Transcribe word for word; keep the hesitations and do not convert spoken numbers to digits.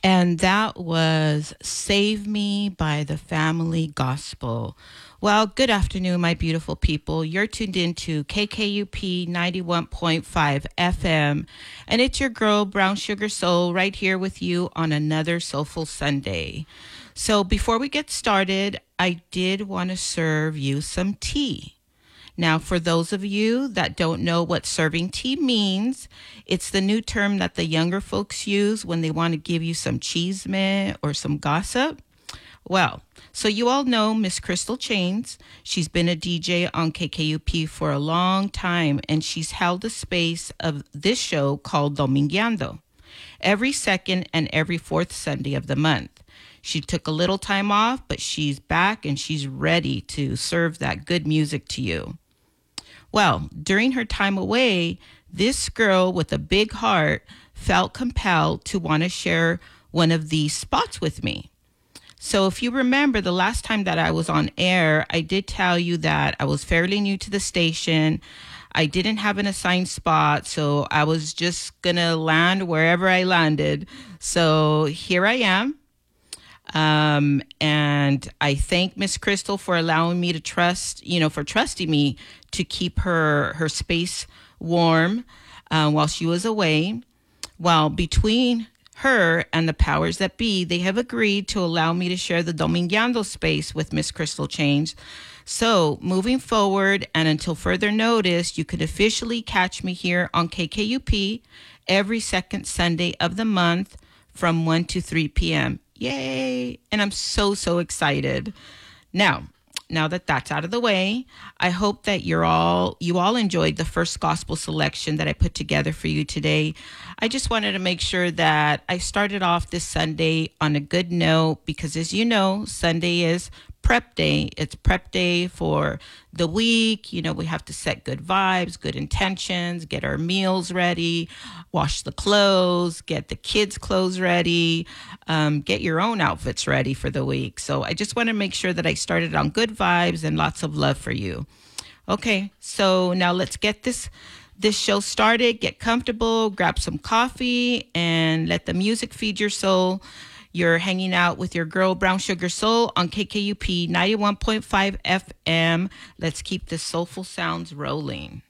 And that was Save Me by the Family Gospel. Well, good afternoon, my beautiful people. You're tuned into K K U P ninety-one point five F M, and it's your girl, Brown Sugar Soul, right here with you on another Soulful Sunday. So before we get started, I did want to serve you some tea. Now, for those of you that don't know what serving tea means, it's the new term that the younger folks use when they want to give you some chisme or some gossip. Well, so you all know Miss Crystal Chains. She's been a D J on K K U P for a long time, and she's held a space of this show called Domingueando every second and every fourth Sunday of the month. She took a little time off, but she's back and she's ready to serve that good music to you. Well, during her time away, this girl with a big heart felt compelled to want to share one of these spots with me. So if you remember the last time that I was on air, I did tell you that I was fairly new to the station. I didn't have an assigned spot, so I was just going to land wherever I landed. So here I am. Um, and I thank Miss Crystal for allowing me to trust, you know, for trusting me to keep her, her space warm uh, while she was away. Well, between her and the powers that be, they have agreed to allow me to share the Domingueando space with Miss Crystal Chains. So moving forward and until further notice, you could officially catch me here on K K U P every second Sunday of the month from one to three p.m. Yay! And I'm so, so excited. Now, now that that's out of the way, I hope that you're all, you all enjoyed the first gospel selection that I put together for you today. I just wanted to make sure that I started off this Sunday on a good note because, as you know, Sunday is prep day. It's prep day for the week. You know, we have to set good vibes, good intentions, get our meals ready, wash the clothes, get the kids' clothes ready, um, get your own outfits ready for the week. So I just want to make sure that I started on good vibes and lots of love for you. Okay, so now let's get this this show started. Get comfortable, grab some coffee, and let the music feed your soul. You're hanging out with your girl, Brown Sugar Soul, on K K U P ninety-one point five F M. Let's keep the soulful sounds rolling.